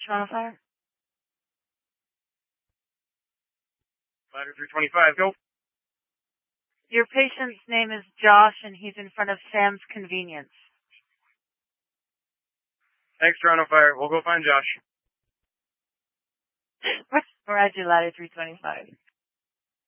Toronto Fire. Ladder 325, go. Your patient's name is Josh, and he's in front of Sam's Convenience. Thanks, Toronto Fire. We'll go find Josh. Roger, Ladder 325.